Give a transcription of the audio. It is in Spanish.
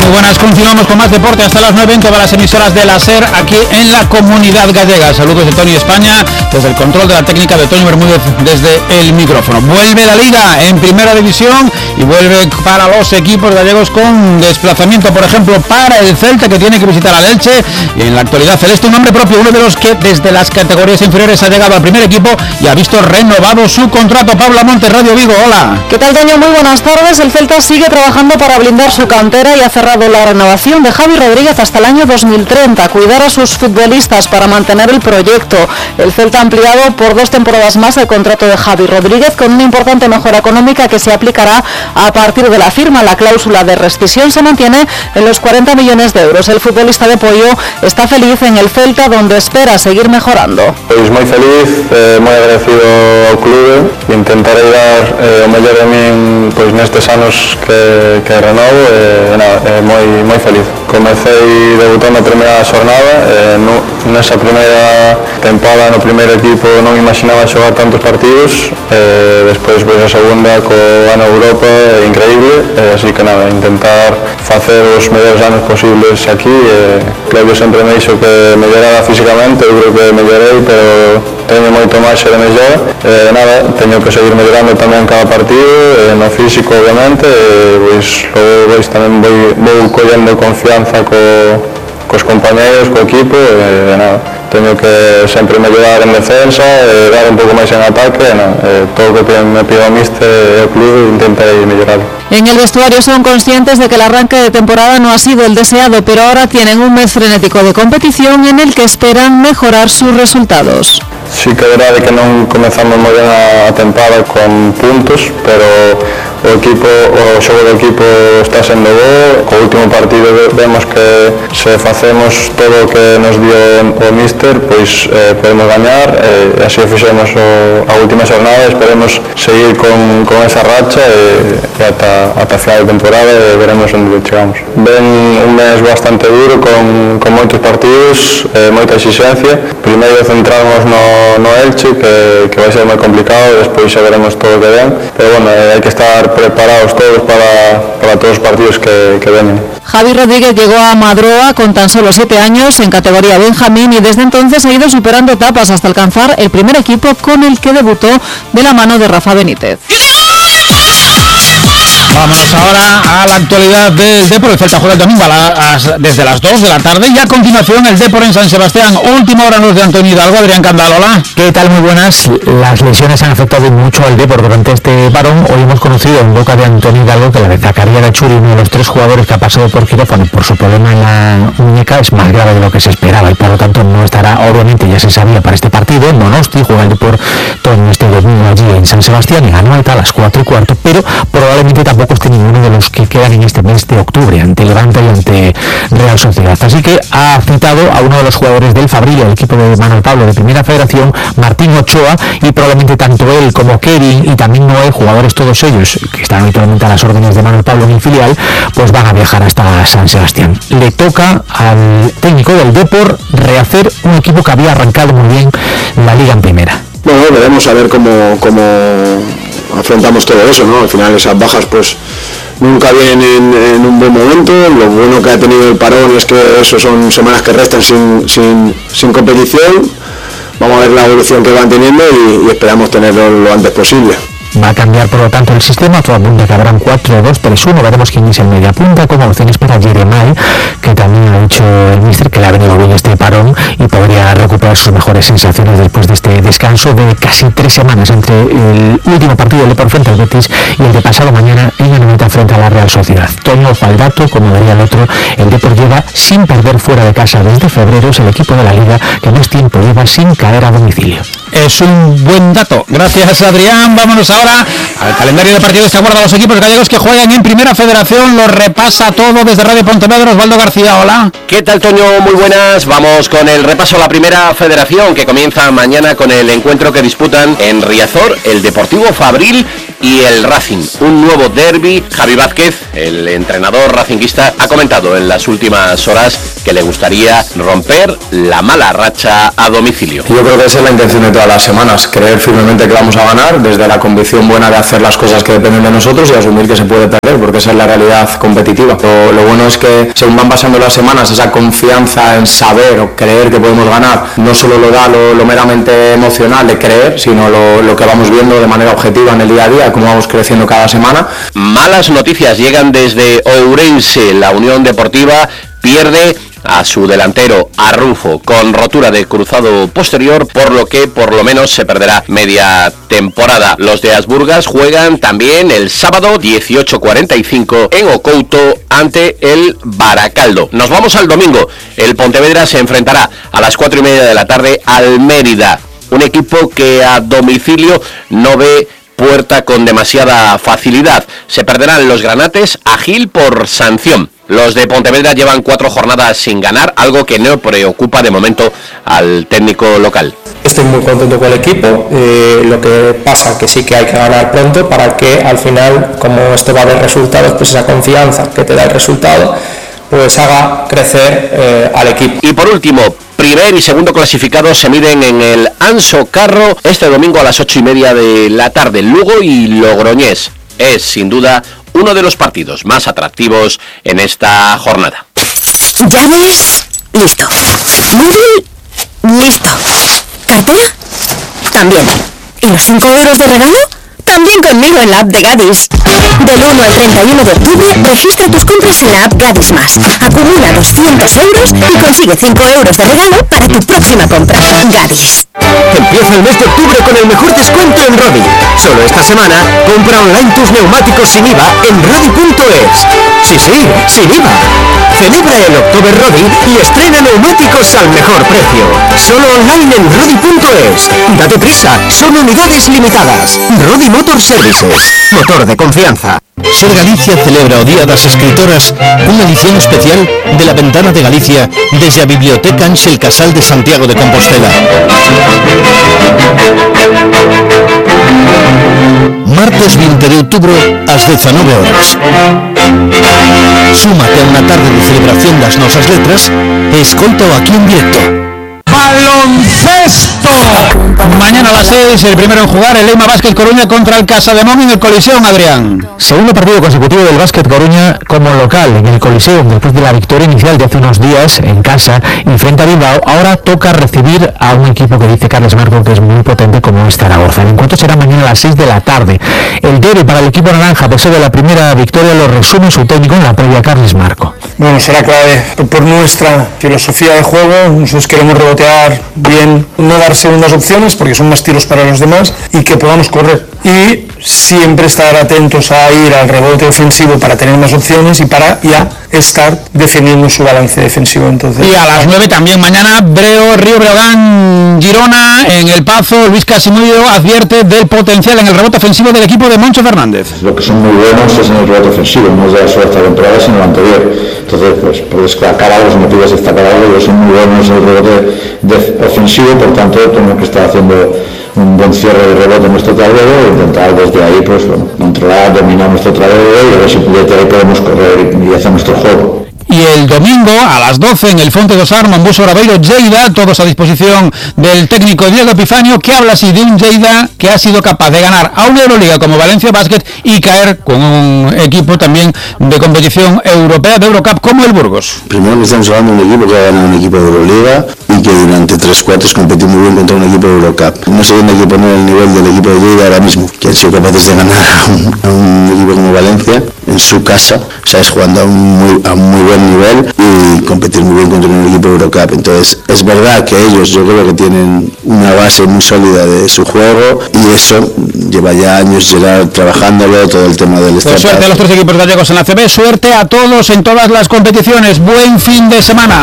Muy buenas, continuamos con más deporte hasta las 9 en todas las emisoras de la SER aquí en la Comunidad Gallega. Saludos de Tony España, desde el control de la técnica de Toño Bermúdez desde el micrófono. Vuelve la Liga en Primera División y vuelve para los equipos gallegos con desplazamiento, por ejemplo, para el Celta, que tiene que visitar al Elche, y en la actualidad celeste un nombre propio, uno de los que desde las categorías inferiores ha llegado al primer equipo y ha visto renovado su contrato. Paula Montes, Radio Vigo, hola. ¿Qué tal, Toño? Muy buenas tardes. El Celta sigue trabajando para blindar su cantera y ha cerrado la renovación de Javi Rodríguez hasta el año 2030, cuidar a sus futbolistas para mantener el proyecto. El Celta ha ampliado por 2 temporadas más el contrato de Javi Rodríguez con una importante mejora económica que se aplicará a partir de la firma. La cláusula de rescisión se mantiene en los 40 millones de euros. El futbolista de Pollo está feliz en el Celta, donde espera seguir mejorando. Pois moi feliz, moi agradecido ao clube. Intentarei dar o mellor de min pois nestes anos que renovo, moi feliz. Comecei debutando a primeira xornada, nesa primeira tempada no primeiro equipo non imaginaba xogar tantos partidos, despois pois a segunda co ano Europa, increíble, así que nada, intentar facer os mellores anos posibles aquí. Creo que sempre me dixo que mellorara físicamente, eu creo que mellorei, pero teño moito máis de mellor. Nada, teño que seguir mellorando tamén cada partido, no físico obviamente, pois logo tamén vou collendo confianza cos compañeros, co equipo, nada, teño que sempre mellorar en defensa, dar un pouco máis en ataque, todo o que me pide o míster e o clube intentarei mellorar. En el vestuario son conscientes de que el arranque de temporada no ha sido el deseado, pero ahora tienen un mes frenético de competición en el que esperan mejorar sus resultados. Sí que é verdade que non comezamos moi ben a temporada con puntos, pero o xogo do equipo está sendo bo. Co último partido vemos que se facemos todo o que nos dio o míster, pois podemos gañar, e así o fixemos a última xornada. Esperemos seguir con esa racha e ata final de temporada e veremos onde chegamos. Ven un mes bastante duro con moitos partidos, moita exigencia. Primeiro centramos no Elche, que vai ser moi complicado, despois xa veremos todo o que ven, pero bueno, hai que estar preparados todos para todos os partidos que veñen. Javi Rodríguez llegó a Madroa con tan solo 7 años en categoría Benjamín y desde entonces ha ido superando etapas hasta alcanzar el primer equipo con el que debutó de la mano de Rafa Benítez. Vámonos ahora a la actualidad del Depor. El Celta juega el domingo desde las 2 de la tarde y a continuación el Depor en San Sebastián. Última hora nos de Antonio Hidalgo. Adrián Candal, hola. ¿Qué tal? Muy buenas. Las lesiones han afectado mucho al Depor durante este parón. Hoy hemos conocido en boca de Antonio Hidalgo que la de Zacarías Gachuri, uno de los 3 jugadores que ha pasado por quirófano por su problema en la muñeca, es más grave de lo que se esperaba y por lo tanto no estará, obviamente ya se sabía, para este partido. En Donosti juega el Depor todo este domingo allí en San Sebastián y ganó a las 4:15, pero probablemente tampoco esté ninguno de los que quedan en este mes de octubre ante Levante y ante Real Sociedad. Así que ha citado a uno de los jugadores del Fabril, el equipo de Manuel Pablo de Primera Federación, Martín Ochoa, y probablemente tanto él como Kevin y también Noé, jugadores todos ellos que están habitualmente a las órdenes de Manuel Pablo en el filial, pues van a viajar hasta San Sebastián. Le toca al técnico del Depor rehacer un equipo que había arrancado muy bien la Liga en Primera. Bueno, veremos a ver cómo afrontamos todo eso, ¿no? Al final esas bajas pues nunca vienen en un buen momento. Lo bueno que ha tenido el parón es que eso son semanas que restan sin competición. Vamos a ver la evolución que van teniendo y esperamos tenerlo lo antes posible. Va a cambiar por lo tanto el sistema, todo apunta que habrán 4-2-3-1, veremos quién es el media punta, como opciones para Jeremai, que también ha dicho el míster que le ha venido bien este parón y podría recuperar sus mejores sensaciones después de este descanso de casi 3 semanas entre el último partido del Depor frente al Betis y el de pasado mañana en Anoeta frente a la Real Sociedad. Toño, ojo al dato, como daría el otro, el Depor lleva sin perder fuera de casa desde febrero, es el equipo de la Liga que más tiempo lleva sin caer a domicilio. Es un buen dato. Gracias, Adrián. Vámonos ahora al calendario de partidos que aguarda a los equipos gallegos que juegan en Primera Federación. Lo repasa todo desde Radio Pontevedra. Osvaldo García, hola. ¿Qué tal, Toño? Muy buenas. Vamos con el repaso a la Primera Federación, que comienza mañana con el encuentro que disputan en Riazor el Deportivo Fabril y el Racing. Un nuevo derbi. Javi Vázquez, el entrenador racinguista, ha comentado en las últimas horas que le gustaría romper la mala racha a domicilio. Yo creo que esa es la intención de todas las semanas, creer firmemente que vamos a ganar, desde la convicción buena de hacer las cosas que dependen de nosotros y asumir que se puede perder, porque esa es la realidad competitiva. Lo bueno es que según van pasando las semanas, esa confianza en saber o creer que podemos ganar, no solo lo da lo meramente emocional de creer, sino lo que vamos viendo de manera objetiva en el día a día, cómo vamos creciendo cada semana. Malas noticias llegan desde Ourense. La Unión Deportiva pierde a su delantero Arrufo con rotura de cruzado posterior, por lo que por lo menos se perderá media temporada. Los de Asburgas juegan también el sábado 18:45 en Ocouto ante el Baracaldo. Nos vamos al domingo. El Pontevedra se enfrentará a las 4:30 de la tarde al Mérida, un equipo que a domicilio no ve puerta con demasiada facilidad. Se perderán los granates a Gil por sanción. Los de Pontevedra llevan 4 jornadas sin ganar, algo que no preocupa de momento al técnico local. Estoy muy contento con el equipo, lo que pasa que sí que hay que ganar pronto para que al final, como esto va a dar resultados, pues esa confianza que te da el resultado, pues haga crecer al equipo. Y por último, primer y segundo clasificados se miden en el Anso Carro este domingo a las 8:30 de la tarde. Lugo y Logroñés es sin duda uno de los partidos más atractivos en esta jornada. Llaves, listo. Móvil, listo. ¿Cartera? También. ¿Y los 5 euros de regalo? También conmigo en la app de Gadis. Del 1 al 31 de octubre, registra tus compras en la app Gadis Más. Acumula 200 euros y consigue 5 euros de regalo para tu próxima compra. Gadis. Empieza el mes de octubre con el mejor descuento en Rodi. Solo esta semana, compra online tus neumáticos sin IVA en Rodi.es. Sí, sin IVA. Celebra el October Rodi y estrena neumáticos al mejor precio. Solo online en Rodi.es. Date prisa, son unidades limitadas. Rodi Motor Services, motor de confianza. Ser Galicia celebra o Día das Escritoras unha edición especial de La Ventana de Galicia desde a Biblioteca Ángel Casal de Santiago de Compostela. Martes 20 de outubro ás 19 horas. Súmate a unha tarde de celebración das nosas letras e escoítao aquí en directo. ¡Baloncesto! Mañana a las 6, el primero en jugar, el Leima Básquet Coruña contra el Casademón en el Coliseum, Adrián. Segundo partido consecutivo del Básquet Coruña como local en el Coliseum, después de la victoria inicial de hace unos días en casa y frente a Bilbao. Ahora toca recibir a un equipo que dice Carles Marco que es muy potente como es Zaragoza. El encuentro será mañana a las 6 de la tarde. El derbi para el equipo naranja, a pesar de la primera victoria, lo resume su técnico en la previa, Carles Marco. Bueno, será clave por nuestra filosofía de juego. Nosotros queremos rebotear bien, no dar segundas opciones porque son más tiros para los demás y que podamos correr. Y siempre estar atentos a ir al rebote ofensivo para tener más opciones y para ya estar defendiendo su balance defensivo. Entonces, y a las 9 también mañana, Breo, Río Breogán, Girona, en El Pazo. Luis Casimiro advierte del potencial en el rebote ofensivo del equipo de Moncho Fernández. Lo que son muy buenos es en el rebote ofensivo, no es de la suerte temporada sino la anterior. Entonces, pues cada los motivos de destacar algo, son muy buenos en el rebote ofensivo, por tanto tenemos que estar haciendo un buen cierre de rebote en nuestro tablero e intentar desde ahí pues controlar, dominar nuestro tablero y a ver si desde ahí podemos correr y hacer nuestro juego. Y el domingo a las 12 en el Fonte dos Armas, Monbuso Braveiro, Lleida, todos a disposición del técnico Diego Epifanio, que habla así de un Lleida que ha sido capaz de ganar a una Euroliga como Valencia Basket y caer con un equipo también de competición europea, de Eurocup, como el Burgos. Primero que estamos hablando de un equipo que ha ganado un equipo de Euroliga y que durante 3 cuartos competió muy bien contra un equipo de Eurocup. No sé dónde hay que poner el nivel del equipo de Lleida ahora mismo, que han sido capaces de ganar a un equipo como Valencia en su casa, sabes, jugando a un muy buen nivel y competir muy bien contra un equipo de Eurocup. Entonces es verdad que ellos, yo creo que tienen una base muy sólida de su juego y eso lleva ya años trabajándolo, todo el tema del pues suerte a los 3 equipos gallegos en la CB, suerte a todos en todas las competiciones, buen fin de semana.